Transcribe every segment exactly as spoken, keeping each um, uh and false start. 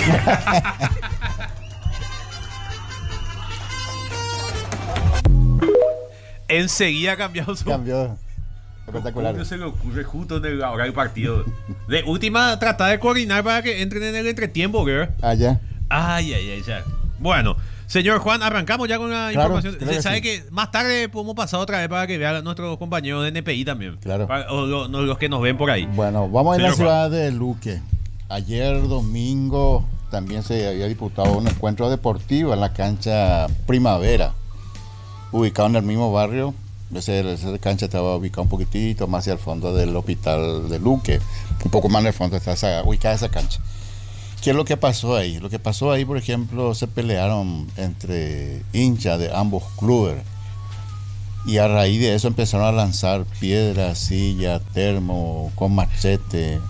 Enseguida cambió su... Cambió. Espectacular. ¿Cómo se le ocurre justo en el, ahora el partido? De última, trata de coordinar para que entren en el entretiempo, ¿verdad? Ah, ya. Ay, ay, ay, ya. Bueno, señor Juan, arrancamos ya con la Claro, información. claro Se que sabe sí. que más tarde podemos pasar otra vez para que vean a nuestros compañeros de N P I también. Claro. Para- o lo- no, los que nos ven por ahí. Bueno, vamos a la Señor ciudad de Luque. Ayer domingo también se había disputado un encuentro deportivo en la cancha Primavera, ubicado en el mismo barrio. Ese- Esa cancha estaba ubicada un poquitito más hacia el fondo del hospital de Luque. Un poco más en el fondo está esa- ubicada esa cancha. ¿Qué es lo que pasó ahí? Lo que pasó ahí, por ejemplo, se pelearon entre hinchas de ambos clubes. Y a raíz de eso empezaron a lanzar piedras, sillas, termo, con machete.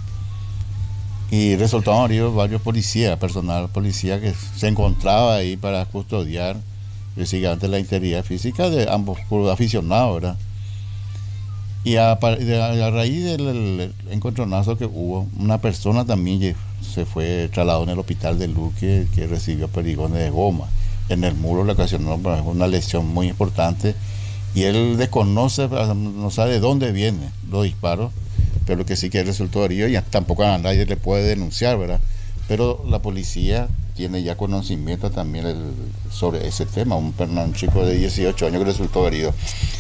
Y resultaron heridos varios policías, personal policía que se encontraba ahí para custodiar básicamente la integridad física de ambos clubes aficionados, ¿verdad? Y a, par- de- a raíz del el encontronazo que hubo, una persona también lle- se fue trasladado en el hospital de Luque, que recibió perigones de goma. En el muro le ocasionó una lesión muy importante y él desconoce, no sabe de dónde vienen los disparos, pero que sí que resultó herido y tampoco a nadie le puede denunciar, ¿verdad? Pero la policía tiene ya conocimiento también el- sobre ese tema, un, un chico de dieciocho años que resultó herido.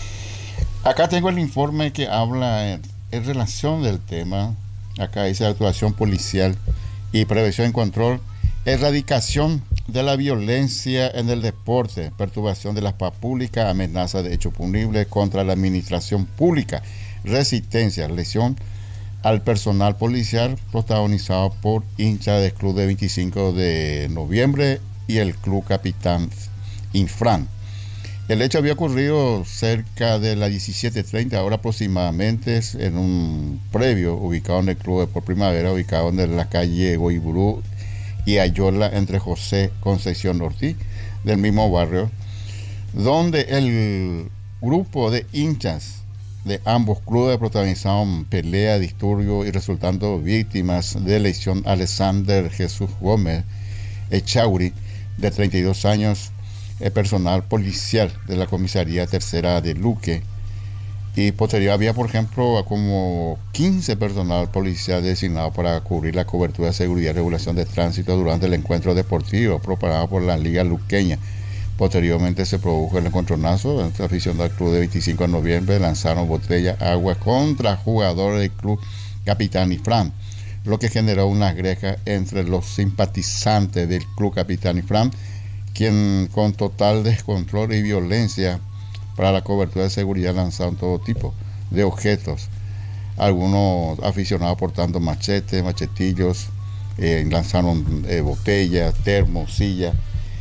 Acá tengo el informe que habla en, en relación del tema. Acá dice actuación policial y prevención y control, erradicación de la violencia en el deporte, perturbación de la paz pública, amenaza de hecho punible contra la administración pública, resistencia, lesión al personal policial protagonizado por hinchas del club de veinticinco de noviembre y el club Capitán Infran. El hecho había ocurrido cerca de las diecisiete treinta ahora aproximadamente en un previo ubicado en el Club de por Primavera, ubicado en la calle Goiburú y Ayola entre José Concepción Ortiz, del mismo barrio, donde el grupo de hinchas de ambos clubes protagonizaron pelea, disturbio y resultando víctimas de lesión Alexander Jesús Gómez Echauri, de treinta y dos años, el personal policial de la comisaría tercera de Luque, y posterior había, por ejemplo, como quince personal policial designado para cubrir la cobertura de seguridad y regulación de tránsito durante el encuentro deportivo preparado por la Liga Luqueña. Posteriormente se produjo el encontronazo entre aficionados del club de veinticinco de noviembre, lanzaron botellas, agua contra jugadores del club Capitán Ifrán, lo que generó una greja entre los simpatizantes del club Capitán Ifrán, quien con total descontrol y violencia para la cobertura de seguridad lanzaron todo tipo de objetos, algunos aficionados portando machetes, machetillos, eh, lanzaron eh, botellas, termos, sillas,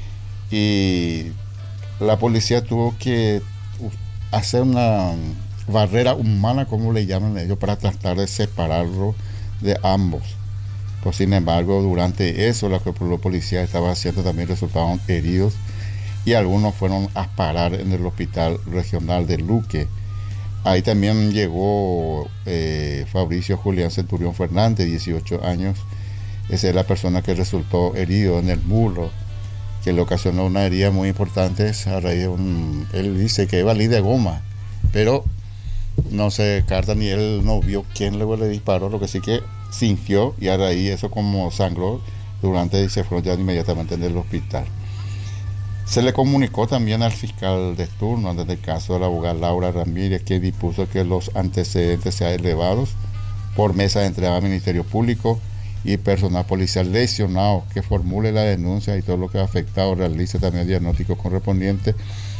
y la policía tuvo que hacer una barrera humana, como le llaman ellos, para tratar de separarlo de ambos. Pues, sin embargo, durante eso, lo que los policías estaban haciendo también resultaron heridos y algunos fueron a parar en el hospital regional de Luque. Ahí también llegó eh, Fabricio Julián Centurión Fernández, dieciocho años. Esa es la persona que resultó herido en el muslo, que le ocasionó una herida muy importante a raíz de un... Él dice que iba a ir de goma, pero no se descarta ni él no vio quién luego le disparó, lo que sí que sintió, y a raíz de eso, como sangró durante y se fue ya inmediatamente en el hospital. Se le comunicó también al fiscal de turno en el caso de la abogada Laura Ramírez, que dispuso que los antecedentes sean elevados por mesa de entrega al Ministerio Público y personal policial lesionado que formule la denuncia y todo lo que ha afectado realice también el diagnóstico correspondiente.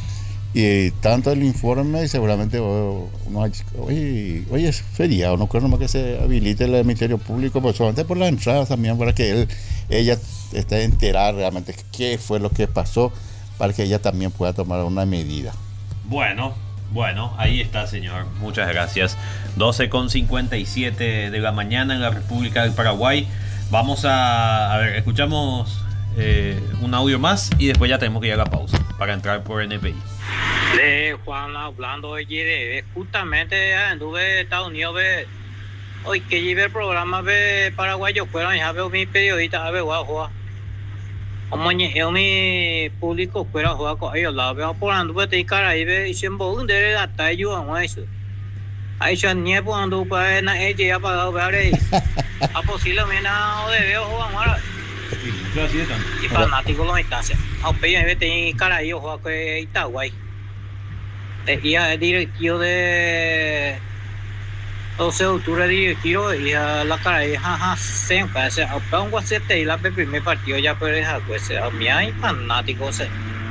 Y tanto el informe, y seguramente oh, uno, hoy, hoy es feriado, no creo nomás que se habilite el Ministerio Público, pues solamente por la entrada también, para que él, ella esté enterada realmente qué fue lo que pasó, para que ella también pueda tomar una medida. Bueno, bueno, ahí está, señor. Muchas gracias. doce con cincuenta y siete de la mañana en la República del Paraguay. Vamos a, a ver, escuchamos eh, un audio más y después ya tenemos que ir a la pausa para entrar por N P I. De Juan, hablando de G D, justamente anduve en Estados Unidos, ve, hoy que llevé el programa de paraguayo fueron, ya veo mis periodistas, a ver, guau, Omoñe, eu mi público fuera jugar con ellos, la veo por anduve te cara y ve siempre un de la tayo a eso. Ahí ya nie por andu pa na ella ya pagado ver. A posible mena o de veo jugar ahora. Yo así de tanto. Y fanático lo instancia. A pedir ve te cara yo jugar con Itaguay. Te ia directivo de doce de octubre directivo y a la cara y jaja se hace a un guasete y la primer partido ya pero es pues a mí hay fanáticos.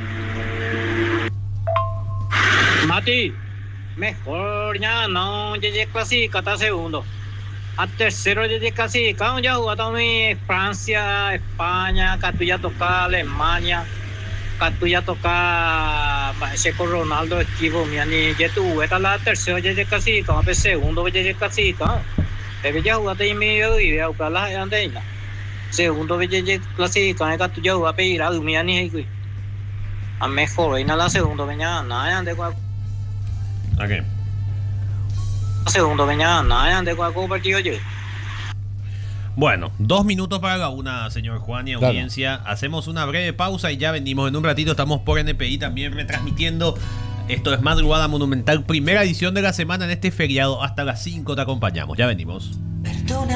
Mati, mejor ya no llegué clasificado a segundo. A tercero llegué clasificado ya jugado mi Francia, España, Catuya toca Alemania, Catuya toca Checo Ronaldo equipo mi ani ya tu esta la tercero llegué clasificado, a segundo llegué clasificado. Pero ya jugaste y medio y veo que la ande ya. Segundo llegué clasificado, Catuya jugó a pedir a mi ani a mejor y nada la segundo venía nada de cual. Okay. Segundo venía nada de cuál partido yo. Bueno, dos minutos para la una, señor Juan y audiencia. Claro. Hacemos una breve pausa y ya venimos en un ratito. Estamos por N P I también retransmitiendo. Esto es Madrugada Monumental, primera edición de la semana en este feriado. Hasta las cinco te acompañamos. Ya venimos. Perdona.